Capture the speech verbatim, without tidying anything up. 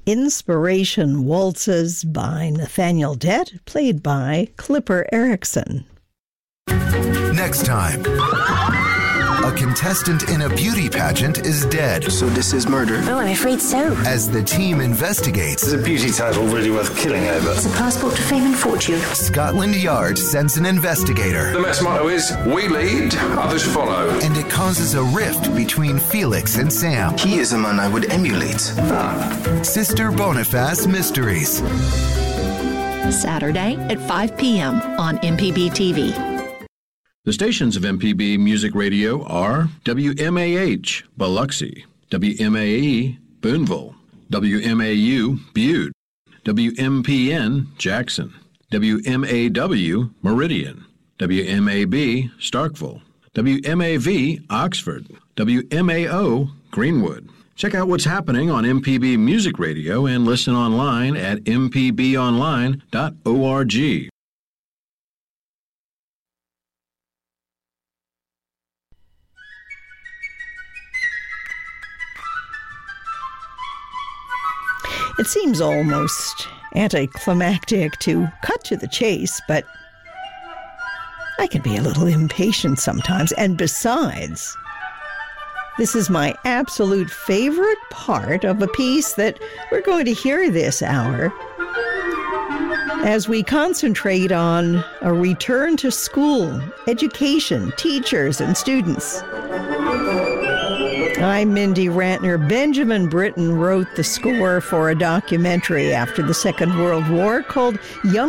Inspiration Waltzes by Nathaniel Dett, played by Clipper Erickson. Next time, a contestant in a beauty pageant is dead. So this is murder? Oh, I'm afraid so. As the team investigates, is a beauty title really worth killing over? It's a passport to fame and fortune. Scotland Yard sends an investigator. The Met's motto is, we lead, others follow. And it causes a rift between Felix and Sam. He is a man I would emulate. Ah. Sister Boniface Mysteries. Saturday at five p.m. on M P B T V. The stations of M P B Music Radio are W M A H, Biloxi, W M A E, Boonville, W M A U, Butte, W M P N, Jackson, W M A W, Meridian, W M A B, Starkville, W M A V, Oxford, W M A O, Greenwood. Check out what's happening on M P B Music Radio and listen online at m p b online dot org. It seems almost anticlimactic to cut to the chase, but I can be a little impatient sometimes. And besides, this is my absolute favorite part of a piece that we're going to hear this hour as we concentrate on a return to school, education, teachers, and students. I'm Mindy Rantner. Benjamin Britten wrote the score for a documentary after the Second World War called Young